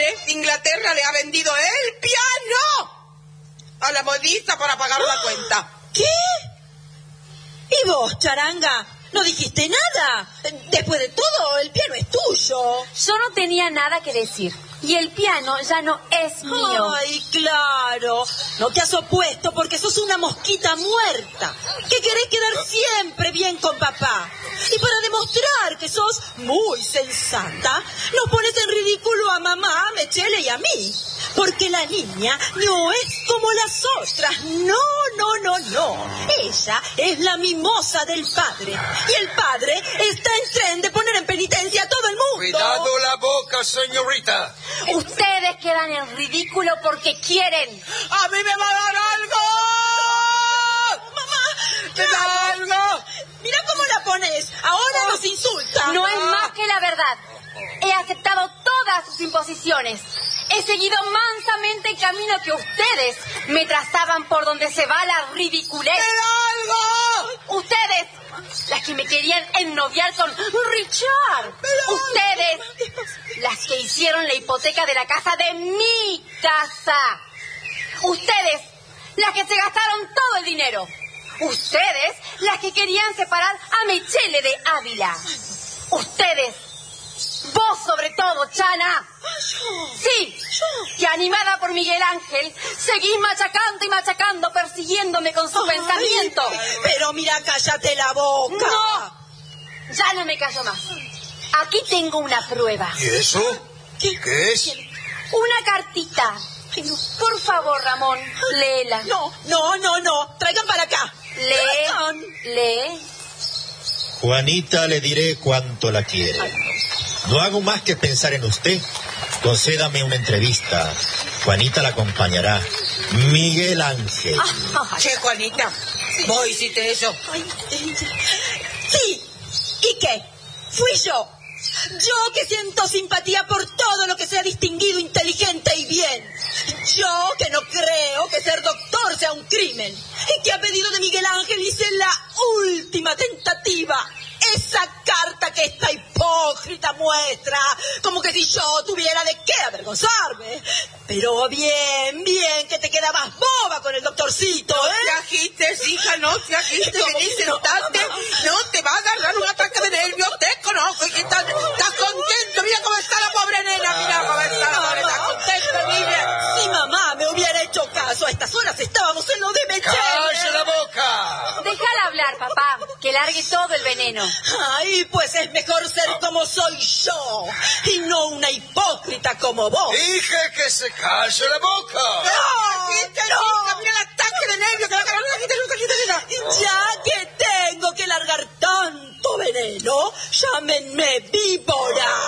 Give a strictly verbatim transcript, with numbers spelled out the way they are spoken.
padre, Inglaterra le ha vendido el piano a la modista para pagar la cuenta. ¿Qué? ¿Y vos, charanga? ¿No dijiste nada? Después de todo, el piano es tuyo. Yo no tenía nada que decir. Y el piano ya no es mío. Ay, claro. No te has opuesto porque sos una mosquita muerta, que querés quedar siempre bien con papá. Y para demostrar que sos muy sensata, nos pones en ridículo a mamá, a Mechele y a mí. Porque la niña no es como las otras. No, no, no, no. Ella es la mimosa del padre. Y el padre está en tren de poner en penitencia a todo el mundo. Cuidado la boca, señorita. Ustedes quedan en ridículo porque quieren. ¡A mí me va a dar algo! ¡Mamá! ¡Me da algo! Mira cómo la pones. Ahora nos insulta. No es más que la verdad. He aceptado todas sus imposiciones. He seguido mansamente el camino que ustedes me trazaban por donde se va la ridiculez. ¡Me da algo! Ustedes, las que me querían ennoviar con Richard. Ustedes, las que hicieron la hipoteca de la casa de mi casa. Ustedes, las que se gastaron todo el dinero. Ustedes, las que querían separar a Mechele de Ávila. Ustedes, vos sobre todo, Chana. Sí, que animada por Miguel Ángel, seguís machacando y machacando, persiguiéndome con su Ay, pensamiento. Pero mira, cállate la boca. No, ya no me callo más. Aquí tengo una prueba. ¿Y eso? ¿Qué, ¿Qué es? Una cartita. Por favor, Ramón, léela. No, no, no, no. Traigan para acá. Lee, lee. Juanita, le diré cuánto la quiere. No hago más que pensar en usted. Concédame una entrevista. Juanita la acompañará. Miguel Ángel. Ah, che, Juanita, vos hiciste eso. Sí. ¿Y qué? Fui yo. Yo que siento simpatía por todo lo que sea distinguido, inteligente y bien. Yo que no creo que ser doctor sea un crimen. Y que a pedido de Miguel Ángel hice la última tentativa. Esa carta que esta hipócrita muestra, como que si yo tuviera de qué avergonzarme. Pero bien, bien, que te quedabas boba con el doctorcito, ¿eh? No te agites, hija, no te agites, vení, sentate. No, no te va a agarrar un ataque de nervios, te conozco, hijita. ¿Estás contento? Mira cómo está la pobre nena, mira cómo está la pobre, ¿estás contento, niña? Si mamá me hubiera hecho caso, a estas horas estábamos en lo de Mechele. ¡Cállate la boca! Déjala hablar, papá, que largue todo el veneno. Ay, pues es mejor ser como soy yo y no una hipócrita como vos. Dije que se calle la boca. No, no. Mira el ataque de nervios que la cara no Ya que tengo que largar tanto veneno, llámenme víbora.